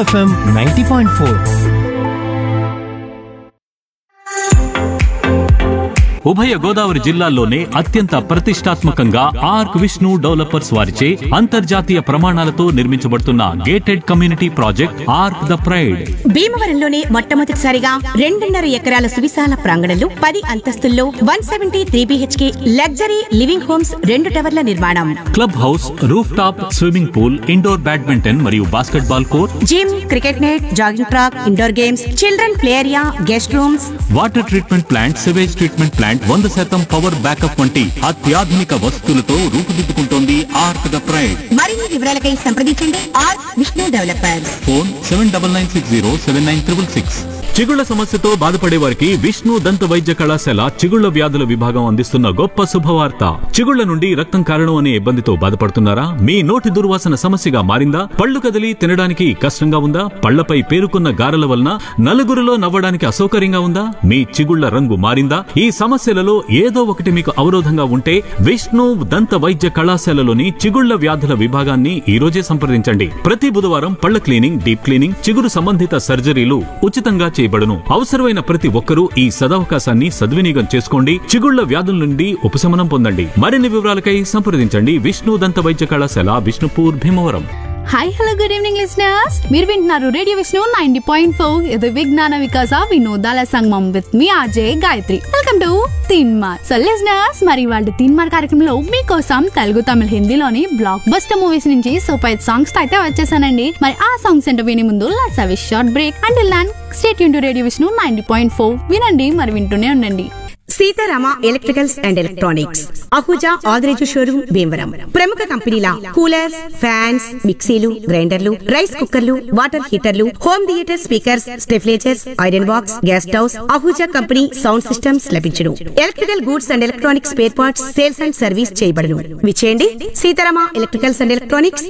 FM 90.4. ఉభయ గోదావరి జిల్లాల్లోనే అత్యంత ప్రతిష్టాత్మకంగా ఆర్క్ విష్ణు డెవలపర్స్ వారిచే అంతర్జాతీయ ప్రమాణాలతో నిర్మించుబడుతున్న gated community project arc the pride. భీమవరంలోనే మొట్టమొదటిసారిగా 2.5 ఎకరాల సువిశాల ప్రాంగణంలో 10 అంతస్తుల్లో 173 BHK లగ్జరీ లివింగ్ హోమ్స్ 2 టవర్ల నిర్మాణం. Club house, roof top swimming pool, indoor badminton మరియు basketball court, gym, cricket net, jogging track, indoor games, children play area, guest rooms, water treatment plant, sewage treatment plant, 100% power backup వంటి అత్యాధునిక వసతులతో రూపుదిద్దుకుంటోంది arc the pride. మరిన్ని వివరాలకై సంప్రదించండి arc Vishnu developers. Phone 7996079666. చిగుళ్ల సమస్యతో బాధపడే వారికి విష్ణు దంత వైద్య కళాశాల చిగుళ్ల వ్యాధుల విభాగం అందిస్తున్న గొప్ప శుభవార్త. చిగుళ్ల నుండి రక్తం కారణం అనే ఇబ్బందితో బాధపడుతున్నారా? మీ నోటి దుర్వాసన సమస్యగా మారిందా? పళ్ళు కదిలి తినడానికి కష్టంగా ఉందా? పళ్లపై పేరుకున్న గారెల వలన నలుగురిలో నవ్వడానికి అసౌకర్యంగా ఉందా? మీ చిగుళ్ల రంగు మారిందా? ఈ సమస్యలలో ఏదో ఒకటి మీకు అవరోధంగా ఉంటే విష్ణు దంత వైద్య కళాశాలలోని చిగుళ్ల వ్యాధుల విభాగాన్ని ఈ రోజే సంప్రదించండి. ప్రతి బుధవారం పళ్ల క్లీనింగ్, డీప్ క్లీనింగ్, చిగురు సంబంధిత సర్జరీలు ఉచితంగా చేయబడును. అవసరమైన ప్రతి ఒక్కరూ ఈ సదవకాశాన్ని సద్వినియోగం చేసుకోండి. చిగుళ్ల వ్యాధుల నుండి ఉపశమనం పొందండి. మరిన్ని వివరాలకై సంప్రదించండి విష్ణు దంత వైద్య కళాశాల, Vishnupur, Bhimavaram. Hi hello good evening listeners, మీరు వింటున్నారు రేడియో విష్ణు 90.4. ఇది విజ్ఞాన వికాస వినోదాల సంగమం with me RJ Gayatri. Welcome to Teenmar. So listeners, మరి వాళ్ళ తీన్మార్ కార్యక్రమంలో మీకోసం తెలుగు, తమిళ, హిందీలోని బ్లాక్ బస్టర్ మూవీస్ నుంచి సూపర్ సాంగ్స్ అయితే వచ్చేసానండి. మరి ఆ సాంగ్స్ ఏంటో వినే ముందు let's have a short break. Until then stay tune to radio Vishnu 90.4. వినండి, మరి వింటూనే ఉండండి. Sitarama electricals and electronics, Ahuja Adireju showroom, Bhimavaram. ప్రముఖ కంపెనీల కూలర్స్, ఫ్యాన్స్, మిక్సీలు, గ్రైండర్లు, రైస్ కుక్కర్లు, water హీటర్లు, home theatre speakers, స్టెఫ్లేజర్స్, iron box, gas stoves, Ahuja company sound systems లభించును. Electrical goods and electronics spare parts sales and service చేయబడును. విచేయండి సీతారామ ఎలక్ట్రికల్స్ అండ్ ఎలక్ట్రానిక్స్,